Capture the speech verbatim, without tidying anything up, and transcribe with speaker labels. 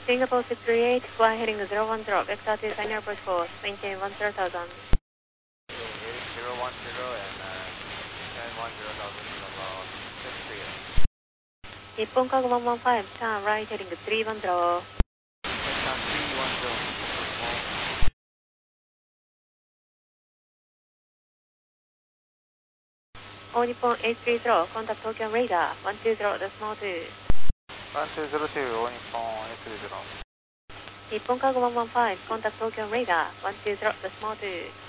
Speaker 1: Singapore six three eight, fly heading zero one zero, vector to sign airport course, maintain one zero thousand.
Speaker 2: zero one zero and uh, ten one zero thousand is about six three eight.
Speaker 1: Nippon Cargo one one five, turn right heading three one zero.
Speaker 2: Turn three one zero.
Speaker 1: All Nippon eight three zero, contact Tokyo radar, one two zero, decimal two.
Speaker 2: one two zero two, all Nippon eight three zero.
Speaker 1: Nippon Cargo one one five, contact Tokyo radar, one two zero, decimal two.